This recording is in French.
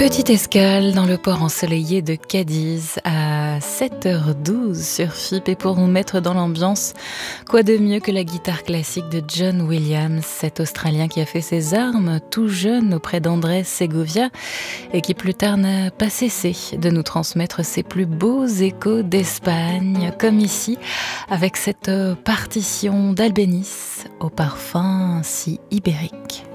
Petite escale dans le port ensoleillé de Cadiz à 7h12 sur FIP. Et pour nous mettre dans l'ambiance, quoi de mieux que la guitare classique de John Williams, cet Australien qui a fait ses armes tout jeune auprès d'Andrés Segovia et qui plus tard n'a pas cessé de nous transmettre ses plus beaux échos d'Espagne, comme ici avec cette partition d'Albéniz au parfum si ibérique.